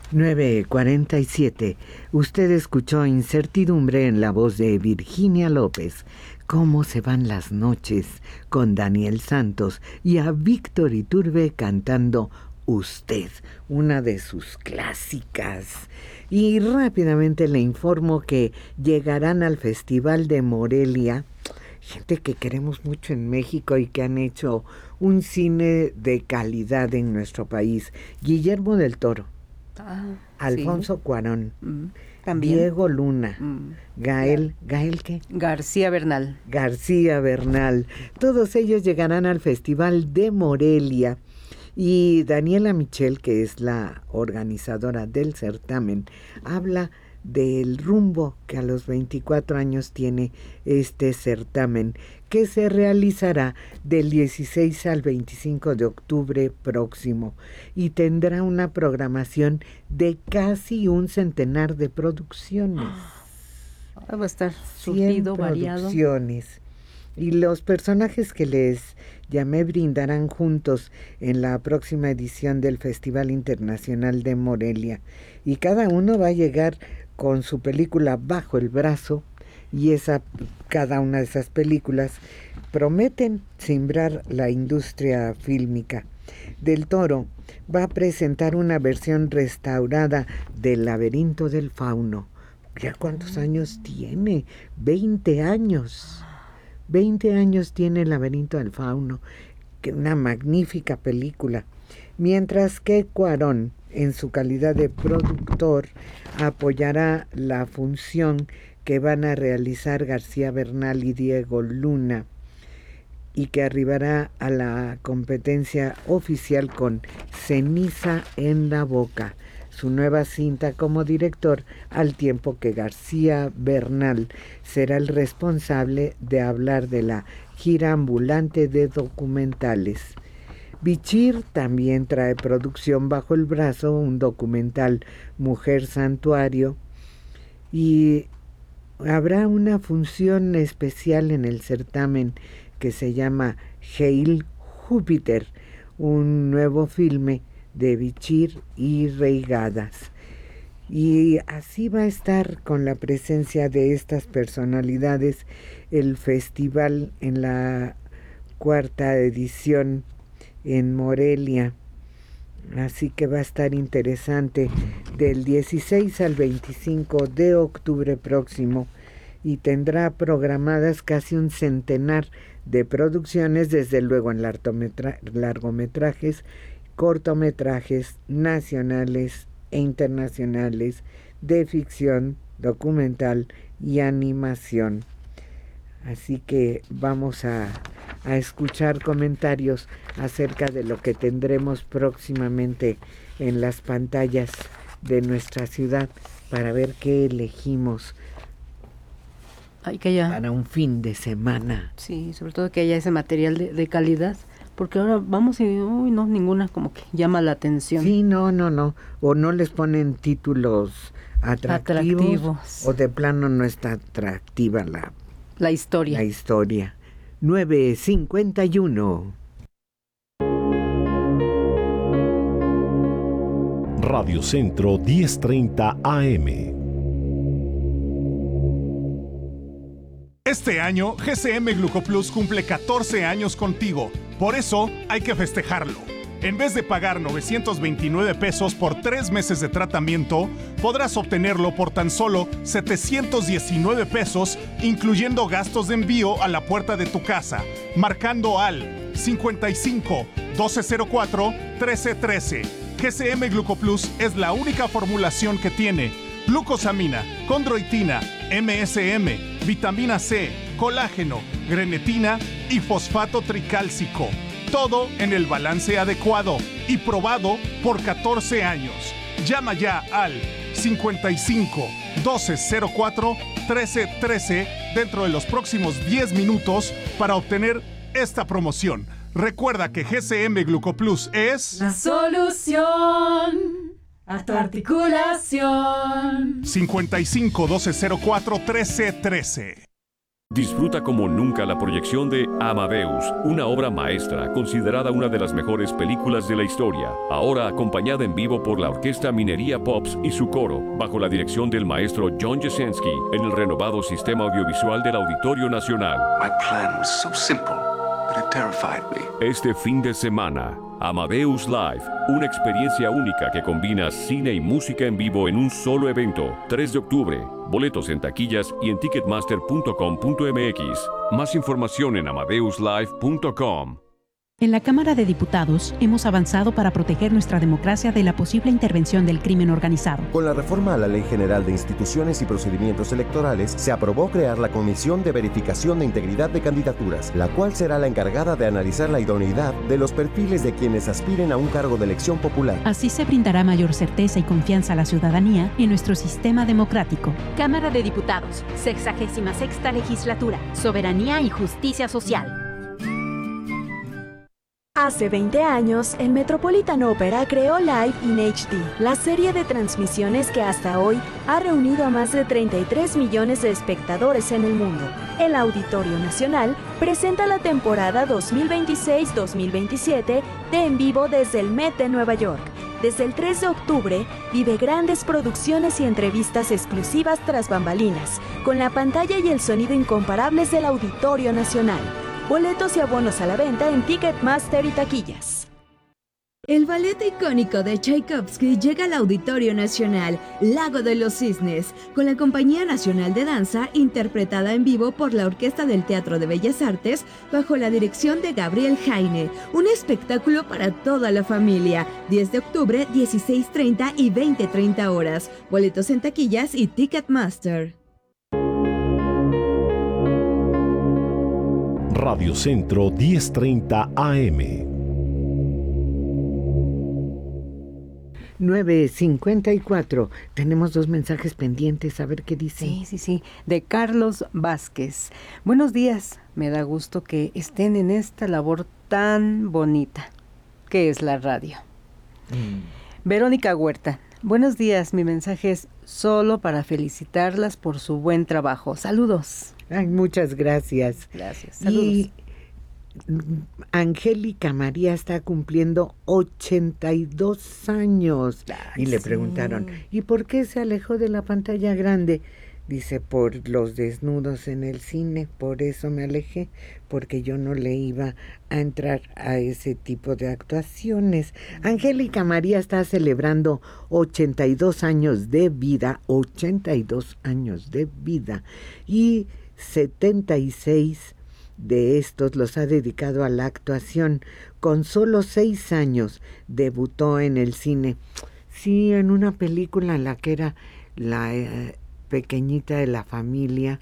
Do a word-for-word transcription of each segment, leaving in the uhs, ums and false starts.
nueve cuarenta y siete. Usted escuchó Incertidumbre en la voz de Virginia López. ¿Cómo se van las noches? Con Daniel Santos y a Víctor Iturbe cantando Usted, una de sus clásicas. Y rápidamente le informo que llegarán al Festival de Morelia gente que queremos mucho en México y que han hecho un cine de calidad en nuestro país. Guillermo del Toro, ah, Alfonso sí. Cuarón, mm, también. Diego Luna, mm, Gael, claro. ¿Gael qué? García Bernal. García Bernal. Todos ellos llegarán al Festival de Morelia. Y Daniela Michel, que es la organizadora del certamen, habla del rumbo que a los veinticuatro años tiene este certamen, que se realizará del dieciséis al veinticinco de octubre próximo y tendrá una programación de casi un centenar de producciones. Va a estar surtido, variado. Producciones. Y los personajes que les llamé brindarán juntos en la próxima edición del Festival Internacional de Morelia. Y cada uno va a llegar con su película bajo el brazo, y esa, cada una de esas películas prometen simbrar la industria fílmica. Del Toro va a presentar una versión restaurada del Laberinto del Fauno. ¿Ya cuántos años tiene? veinte años. veinte años tiene El Laberinto del Fauno, que una magnífica película. Mientras que Cuarón, en su calidad de productor, apoyará la función que van a realizar García Bernal y Diego Luna, y que arribará a la competencia oficial con Ceniza en la boca, su nueva cinta como director, al tiempo que García Bernal será el responsable de hablar de la gira ambulante de documentales. Bichir también trae producción bajo el brazo, un documental Mujer Santuario, y habrá una función especial en el certamen que se llama Hail Júpiter, un nuevo filme de Bichir y Reigadas. Y así va a estar, con la presencia de estas personalidades, el festival en la cuarta edición en Morelia. Así que va a estar interesante del dieciséis al veinticinco de octubre próximo, y tendrá programadas casi un centenar de producciones, desde luego en largometra- largometrajes, cortometrajes nacionales e internacionales, de ficción, documental y animación. Así que vamos a, a escuchar comentarios acerca de lo que tendremos próximamente en las pantallas de nuestra ciudad, para ver qué elegimos Ay, que haya, para un fin de semana. Sí, sobre todo que haya ese material de, de calidad, porque ahora vamos y uy, no, ninguna como que llama la atención. Sí, no, no, no. O no les ponen títulos atractivos, atractivos. O de plano no está atractiva la, la historia. La historia. nueve cincuenta y uno. Radio Centro diez treinta A M. Este año, G C M Glucoplus cumple catorce años contigo. Por eso, hay que festejarlo. En vez de pagar novecientos veintinueve pesos por tres meses de tratamiento, podrás obtenerlo por tan solo setecientos diecinueve pesos, incluyendo gastos de envío a la puerta de tu casa, marcando al cincuenta y cinco, doce cero cuatro, trece trece. G C M Glucoplus es la única formulación que tiene glucosamina, condroitina, M S M, vitamina C, colágeno, grenetina y fosfato tricálcico. Todo en el balance adecuado y probado por catorce años. Llama ya al cincuenta y cinco, doce cero cuatro, trece trece dentro de los próximos diez minutos para obtener esta promoción. Recuerda que G C M Glucoplus es la solución a tu articulación. cincuenta y cinco, doce cero cuatro, trece trece. Disfruta como nunca la proyección de Amadeus, una obra maestra considerada una de las mejores películas de la historia, ahora acompañada en vivo por la Orquesta Minería Pops y su coro, bajo la dirección del maestro John Jasenski, en el renovado sistema audiovisual del Auditorio Nacional. My plan was so simple, but it terrified me. Este fin de semana, Amadeus Live, una experiencia única que combina cine y música en vivo en un solo evento, tres de octubre. Boletos en taquillas y en ticketmaster punto com punto m x. Más información en amadeus live punto com. En la Cámara de Diputados hemos avanzado para proteger nuestra democracia de la posible intervención del crimen organizado. Con la reforma a la Ley General de Instituciones y Procedimientos Electorales, se aprobó crear la Comisión de Verificación de Integridad de Candidaturas, la cual será la encargada de analizar la idoneidad de los perfiles de quienes aspiren a un cargo de elección popular. Así se brindará mayor certeza y confianza a la ciudadanía en nuestro sistema democrático. Cámara de Diputados, sexagésima sexta Legislatura, Soberanía y Justicia Social. Hace veinte años, el Metropolitan Opera creó Live in H D, la serie de transmisiones que hasta hoy ha reunido a más de treinta y tres millones de espectadores en el mundo. El Auditorio Nacional presenta la temporada dos mil veintiséis dos mil veintisiete de En Vivo desde el Met de Nueva York. Desde el tres de octubre, vive grandes producciones y entrevistas exclusivas tras bambalinas, con la pantalla y el sonido incomparables del Auditorio Nacional. Boletos y abonos a la venta en Ticketmaster y taquillas. El ballet icónico de Tchaikovsky llega al Auditorio Nacional, Lago de los Cisnes, con la Compañía Nacional de Danza, interpretada en vivo por la Orquesta del Teatro de Bellas Artes, bajo la dirección de Gabriel Heine. Un espectáculo para toda la familia. diez de octubre, dieciséis treinta y veinte treinta horas. Boletos en taquillas y Ticketmaster. Radio Centro diez treinta A M. nueve cincuenta y cuatro. Tenemos dos mensajes pendientes, a ver qué dice. Sí, sí, sí, de Carlos Vázquez. Buenos días, me da gusto que estén en esta labor tan bonita, que es la radio. Mm. Verónica Huerta, buenos días, mi mensaje es solo para felicitarlas por su buen trabajo. Saludos. Ay, muchas gracias. Gracias, saludos. Y Angélica María está cumpliendo ochenta y dos años. Ay, y le preguntaron, sí. ¿Y por qué se alejó de la pantalla grande? Dice, por los desnudos en el cine, por eso me alejé, porque yo no le iba a entrar a ese tipo de actuaciones. Angélica María está celebrando ochenta y dos años de vida, ochenta y dos años de vida, y setenta y seis de estos los ha dedicado a la actuación. Con solo seis años debutó en el cine. Sí, en una película en la que era la eh, pequeñita de la familia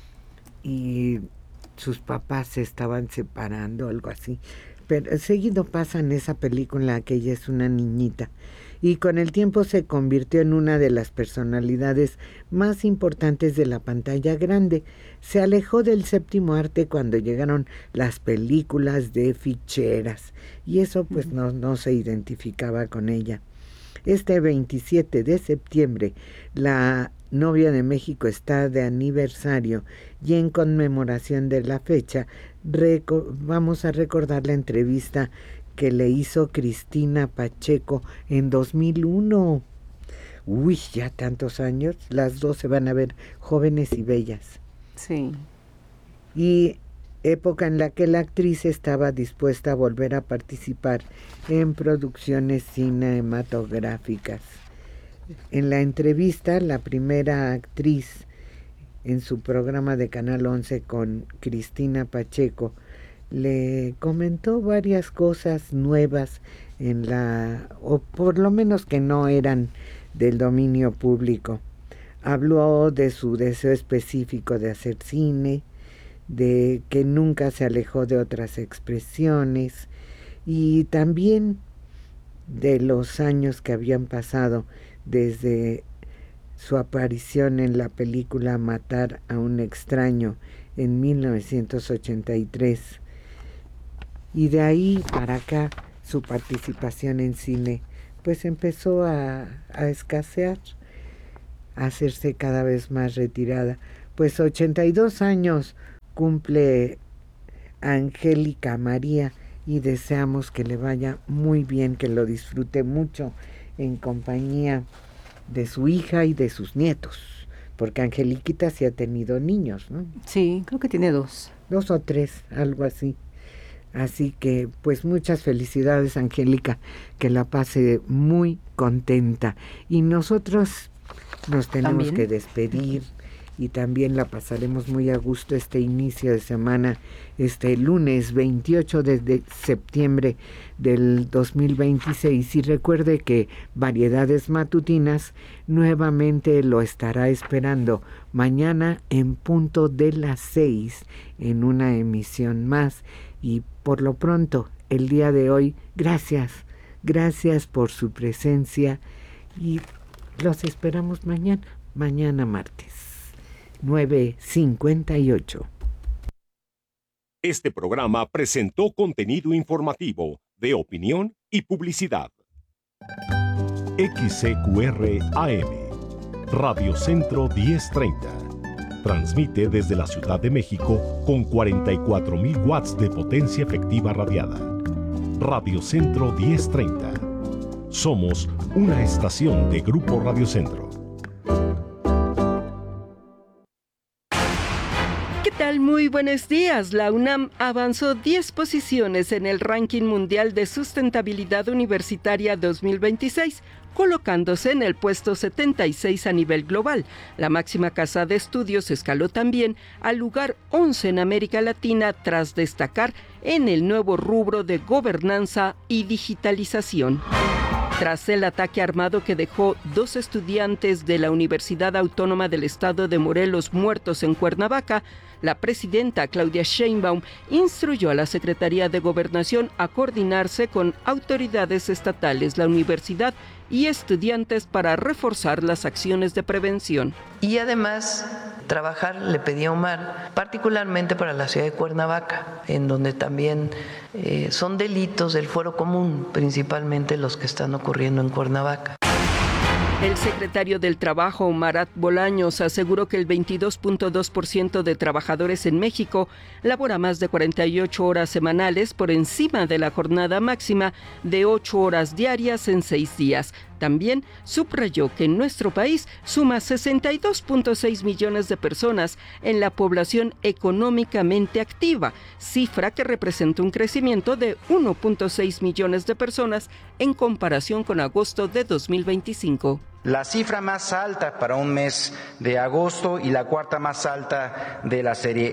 y sus papás se estaban separando, algo así. Pero seguido pasa en esa película en la que ella es una niñita. Y con el tiempo se convirtió en una de las personalidades más importantes de la pantalla grande. Se alejó del séptimo arte cuando llegaron las películas de ficheras, y eso pues uh-huh. no, no se identificaba con ella. Este veintisiete de septiembre, la novia de México está de aniversario, y en conmemoración de la fecha, reco- vamos a recordar la entrevista que le hizo Cristina Pacheco en dos mil uno. Uy, ya tantos años, las dos se van a ver jóvenes y bellas. Sí. Y época en la que la actriz estaba dispuesta a volver a participar en producciones cinematográficas. En la entrevista, la primera actriz en su programa de Canal once con Cristina Pacheco le comentó varias cosas nuevas en la, o por lo menos que no eran del dominio público. Habló de su deseo específico de hacer cine, de que nunca se alejó de otras expresiones, y también de los años que habían pasado desde su aparición en la película Matar a un extraño en mil novecientos ochenta y tres. Y de ahí para acá su participación en cine pues empezó a, a escasear, a hacerse cada vez más retirada, pues ochenta y dos años cumple Angélica María y deseamos que le vaya muy bien, que lo disfrute mucho en compañía de su hija y de sus nietos, porque Angeliquita sí ha tenido niños, ¿no? Sí, creo que tiene dos. Dos o tres, algo así. Así que, pues muchas felicidades, Angélica, que la pase muy contenta. Y nosotros nos tenemos ¿También? que despedir y también la pasaremos muy a gusto este inicio de semana, este lunes veintiocho de septiembre del dos mil veintiséis. Y recuerde que Variedades Matutinas nuevamente lo estará esperando mañana en punto de las seis en una emisión más. Y por lo pronto, el día de hoy, gracias, gracias por su presencia y los esperamos mañana, mañana martes, nueve cincuenta y ocho. Este programa presentó contenido informativo de opinión y publicidad. X C Q R A M, Radio Centro diez treinta. Transmite desde la Ciudad de México con cuarenta y cuatro mil watts de potencia efectiva radiada. Radio Centro diez treinta. Somos una estación de Grupo Radio Centro. ¿Qué tal? Muy buenos días. La UNAM avanzó diez posiciones en el ranking mundial de sustentabilidad universitaria dos mil veintiséis, colocándose en el puesto setenta y seis a nivel global. La máxima casa de estudios escaló también al lugar once en América Latina tras destacar en el nuevo rubro de gobernanza y digitalización. Tras el ataque armado que dejó dos estudiantes de la Universidad Autónoma del Estado de Morelos muertos en Cuernavaca, la presidenta Claudia Sheinbaum instruyó a la Secretaría de Gobernación a coordinarse con autoridades estatales, la universidad y estudiantes para reforzar las acciones de prevención. Y además trabajar, le pedí a Omar, particularmente para la ciudad de Cuernavaca, en donde también eh, son delitos del fuero común, principalmente los que están ocurriendo en Cuernavaca. El secretario del Trabajo, Marat Bolaños, aseguró que el veintidós punto dos por ciento de trabajadores en México labora más de cuarenta y ocho horas semanales por encima de la jornada máxima de ocho horas diarias en seis días. También subrayó que en nuestro país suma sesenta y dos punto seis millones de personas en la población económicamente activa, cifra que representa un crecimiento de uno punto seis millones de personas en comparación con agosto de dos mil veinticinco. La cifra más alta para un mes de agosto y la cuarta más alta de la serie.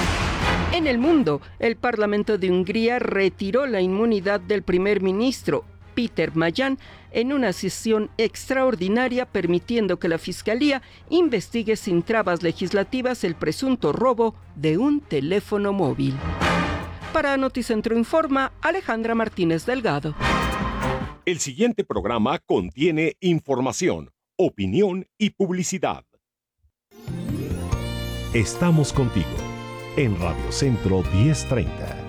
En el mundo, el Parlamento de Hungría retiró la inmunidad del primer ministro, Peter Mayan, en una sesión extraordinaria, permitiendo que la Fiscalía investigue sin trabas legislativas el presunto robo de un teléfono móvil. Para Noticentro Informa, Alejandra Martínez Delgado. El siguiente programa contiene información, opinión y publicidad. Estamos contigo en Radio Centro diez treinta.